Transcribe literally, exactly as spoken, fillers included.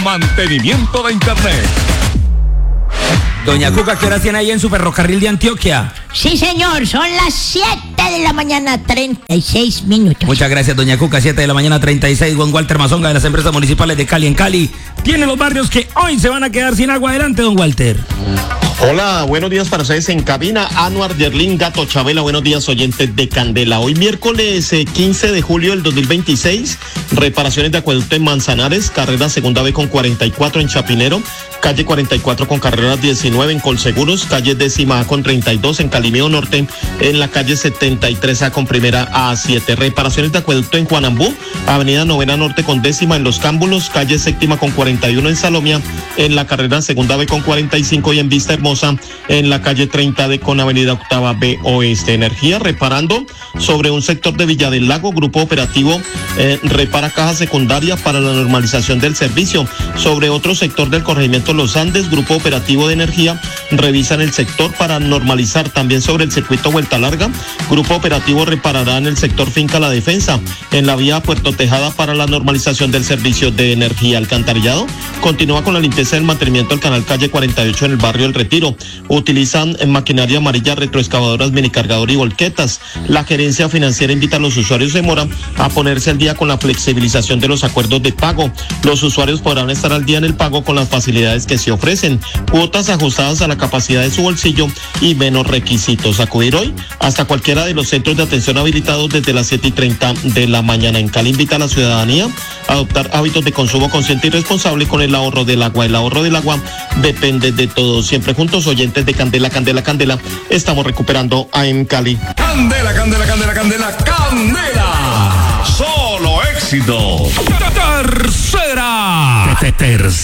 Mantenimiento de Internet. Doña Cuca, ¿qué horas tiene ahí en su ferrocarril de Antioquia? Sí, señor, son las siete de la mañana, treinta y seis minutos. Muchas gracias, doña Cuca, siete de la mañana, treinta y seis. Don Walter Mazonga, de las empresas municipales de Cali en Cali. Tiene los barrios que hoy se van a quedar sin agua. Adelante, don Walter. Hola, buenos días para ustedes en cabina. Anuar Yerlin, Gato Chabela, buenos días oyentes de Candela. Hoy miércoles eh, quince de julio del dos mil veintiséis, reparaciones de acueducto en Manzanares, carrera segunda B con cuarenta y cuatro en Chapinero, calle cuarenta y cuatro con carrera diecinueve en Colseguros, calle décima A con treinta y dos en Calimeo Norte, en la calle setenta y tres A con primera A siete. Reparaciones de acueducto en Juanambú, avenida Novena Norte con décima en Los Cámbulos, calle séptima con cuarenta y uno en Salomia, en la carrera segunda B con cuarenta y cinco y en Vista Hermosa, en la calle treinta D con avenida Octava B Oeste. Energía reparando sobre un sector de Villa del Lago, grupo operativo eh, repara caja secundaria para la normalización del servicio. Sobre otro sector del corregimiento Los Andes, grupo operativo de energía revisan el sector para normalizar. También sobre el circuito Vuelta Larga, grupo operativo reparará en el sector Finca La Defensa, en la vía Puerto Tejada para la normalización del servicio de energía. Alcantarillado continúa con la limpieza del mantenimiento del canal calle cuarenta y ocho en el barrio El Retiro. Utilizan en maquinaria amarilla, retroexcavadoras, minicargador y volquetas. La gerencia financiera invita a los usuarios de Mora a ponerse al día con la flexibilización de los acuerdos de pago. Los usuarios podrán estar al día en el pago con las facilidades que se ofrecen, cuotas ajustadas a la capacidad de su bolsillo y menos requisitos. Acudir hoy hasta cualquiera de los centros de atención habilitados desde las siete y treinta de la mañana. En Cali invita a la ciudadanía a adoptar hábitos de consumo consciente y responsable con el ahorro del agua. El ahorro del agua depende de todos. Siempre juntos, oyentes de Candela, Candela, Candela, estamos recuperando a en Cali. Candela, Candela, Candela, Candela, Candela. Solo éxito. Tercera. Tercera.